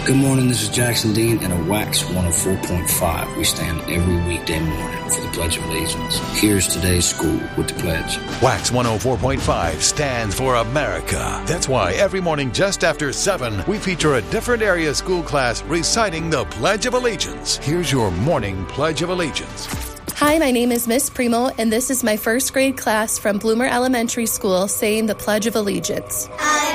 Good morning, this is Jackson Dean, and at Wax 104.5, we stand every weekday morning for the Pledge of Allegiance. Here's today's school with the pledge. Wax 104.5 stands for America. That's why every morning just after 7, we feature a different area school class reciting the Pledge of Allegiance. Here's your morning Pledge of Allegiance. Hi, my name is Miss Primo, and this is my first grade class from Bloomer Elementary School saying the Pledge of Allegiance.